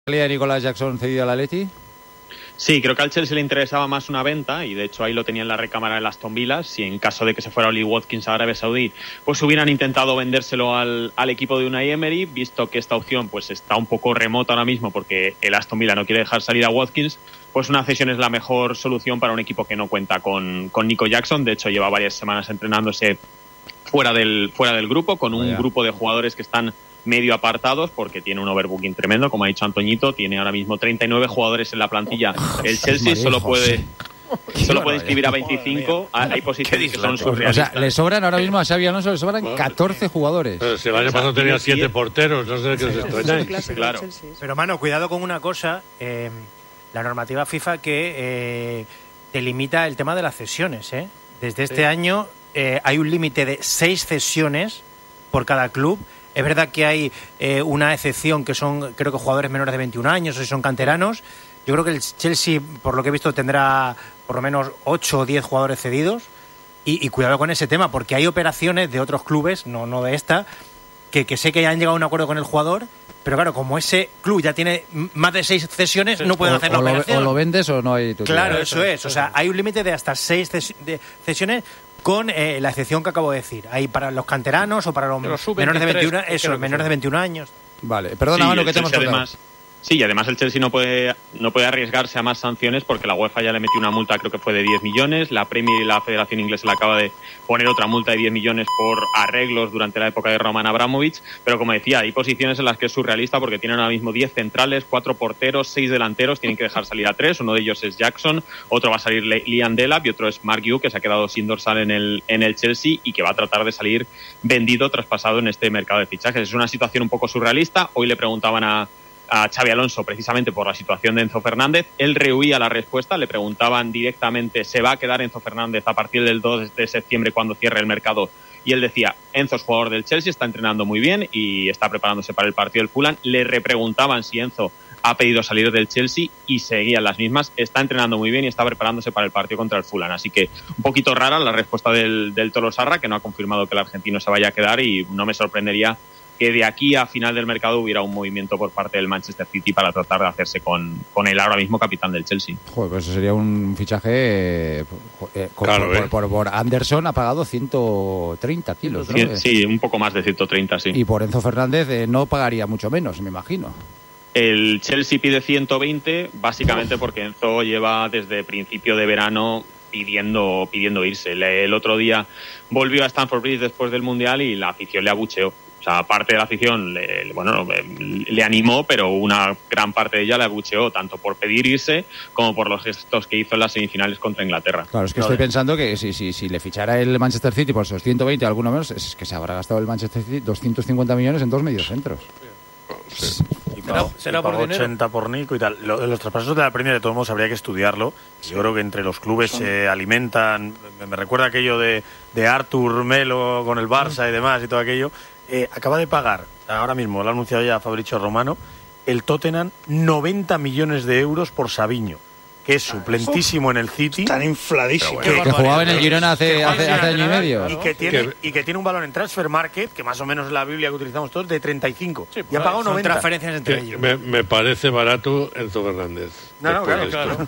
¿De Nicolás Jackson cedido al Atleti? Sí, creo que al Chelsea le interesaba más una venta y de hecho ahí lo tenía en la recámara de las Aston Villa. Si en caso de que se fuera Oli Watkins a Arabia Saudí, pues hubieran intentado vendérselo al equipo de Unai Emery, visto que esta opción pues está un poco remota ahora mismo porque el Aston Villa no quiere dejar salir a Watkins, pues una cesión es la mejor solución para un equipo que no cuenta con Nico Jackson. De hecho lleva varias semanas entrenándose fuera del grupo, con un grupo de jugadores que están medio apartados porque tiene un overbooking tremendo, como ha dicho Antoñito. Tiene ahora mismo 39 jugadores en la plantilla. El Chelsea solo puede inscribir a 25. Hay posiciones que son surrealistas. O sea, le sobran ahora mismo a Xabi Alonso, le sobran 14 jugadores. Pero si el año pasado tenía 7 porteros, no sé de qué os extrañáis. Claro. Pero, mano, cuidado con una cosa. La normativa FIFA que te limita el tema de las cesiones. Desde este año hay un límite de 6 cesiones por cada club. Es verdad que hay una excepción que son, creo que jugadores menores de 21 años o si son canteranos. Yo creo que el Chelsea, por lo que he visto, tendrá por lo menos 8 o 10 jugadores cedidos. Y cuidado con ese tema, porque hay operaciones de otros clubes, no de esta, que sé que ya han llegado a un acuerdo con el jugador, pero claro, como ese club ya tiene más de 6 cesiones, no pueden hacer la operación. O lo vendes o no hay... Claro, eso es. O sea, hay un límite de hasta 6 cesiones con la excepción que acabo de decir. Hay para los canteranos o para los menores de 21, menores de 21 años. Vale, perdona, Manu, que te hemos cortado. Sí, y además el Chelsea no puede arriesgarse a más sanciones porque la UEFA ya le metió una multa, creo que fue de 10 millones. La Premier y la Federación Inglesa le acaba de poner otra multa de 10 millones por arreglos durante la época de Roman Abramovich. Pero como decía, hay posiciones en las que es surrealista porque tienen ahora mismo 10 centrales, 4 porteros, 6 delanteros. Tienen que dejar salir a 3. Uno de ellos es Jackson, otro va a salir Liam Delap y otro es Mark Hughes, que se ha quedado sin dorsal en el Chelsea y que va a tratar de salir vendido, traspasado en este mercado de fichajes. Es una situación un poco surrealista. Hoy le preguntaban a Xabi Alonso precisamente por la situación de Enzo Fernández. Él rehuía la respuesta, le preguntaban directamente ¿se va a quedar Enzo Fernández a partir del 2 de septiembre cuando cierre el mercado? Y él decía, Enzo es jugador del Chelsea, está entrenando muy bien y está preparándose para el partido del Fulham. Le repreguntaban si Enzo ha pedido salir del Chelsea y seguían las mismas, está entrenando muy bien y está preparándose para el partido contra el Fulham. Así que un poquito rara la respuesta del Tolosarra, que no ha confirmado que el argentino se vaya a quedar, y no me sorprendería que de aquí a final del mercado hubiera un movimiento por parte del Manchester City para tratar de hacerse con el ahora mismo capitán del Chelsea. Joder, pues eso sería un fichaje claro, por Anderson ha pagado 130 kilos, ¿no? Sí, un poco más de 130, sí. Y por Enzo Fernández no pagaría mucho menos, me imagino. El Chelsea pide 120, básicamente porque Enzo lleva desde principio de verano pidiendo irse. El otro día volvió a Stamford Bridge después del Mundial y la afición le abucheó. O sea, parte de la afición le animó, pero una gran parte de ella le abucheó, tanto por pedir irse como por los gestos que hizo en las semifinales contra Inglaterra. Claro, es que estoy pensando que si le fichara el Manchester City por esos 120, alguno menos, es que se habrá gastado el Manchester City 250 millones en 2 mediocentros. Sí. Y será por 80 por Nico y tal. Los traspasos de la Premier, de todos modos, habría que estudiarlo. Yo creo que entre los clubes se alimentan. Me recuerda aquello de Artur Melo con el Barça y demás y todo aquello. Acaba de pagar, ahora mismo lo ha anunciado ya Fabrizio Romano, el Tottenham 90 millones de euros por Savinho, que es suplentísimo en el City. Tan infladísimo. Que jugaba en el Girona hace año y medio. Y que tiene un valor en Transfer Market, que más o menos es la Biblia que utilizamos todos, de 35. Sí, y ha pagado 90. Transferencias entre ellos. Me parece barato Enzo Fernández. No, claro.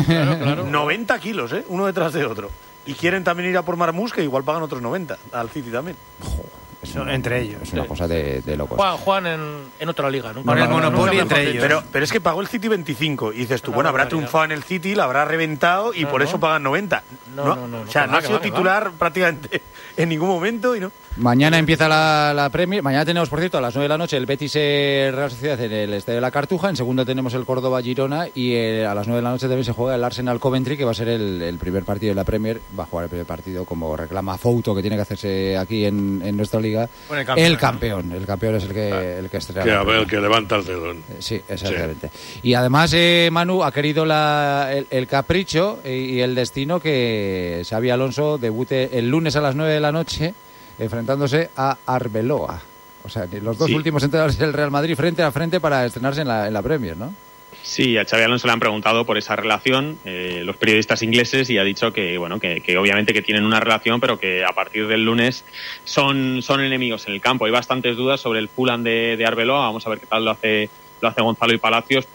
90 kilos, uno detrás de otro. Y quieren también ir a por Marmoush, que igual pagan otros 90 al City también. Entre ellos. Es una cosa de locos. Juan en otra liga, ¿no? Con el monopolio entre ellos. Pero es que pagó el City 25 y dices tú, bueno, habrá triunfado en el City, la habrá reventado y por eso pagan 90. O sea, no ha sido titular prácticamente en ningún momento y no. Mañana empieza la Premier. Mañana tenemos, por cierto, a las 9 de la noche el Betis Real Sociedad en el Estadio de la Cartuja. En segundo tenemos el Córdoba Girona y a las 9 de la noche también se juega el Arsenal Coventry, que va a ser el primer partido de la Premier. Va a jugar el primer partido como reclama Fouto, que tiene que hacerse aquí en nuestra liga. Bueno, el campeón es el que estrella. El que levanta el telón. Sí, exactamente. Sí. Y además Manu ha querido el capricho y el destino que Xabi Alonso debute el lunes a las 9 de la noche enfrentándose a Arbeloa. O sea, que los dos últimos entrenadores del Real Madrid frente a frente para estrenarse en la Premier, ¿no? Sí, a Xabi Alonso le han preguntado por esa relación los periodistas ingleses y ha dicho que obviamente que tienen una relación, pero que a partir del lunes son enemigos en el campo. Hay bastantes dudas sobre el Fulham de Arbeloa. Vamos a ver qué tal lo hace lo hace Gonzalo y Palacios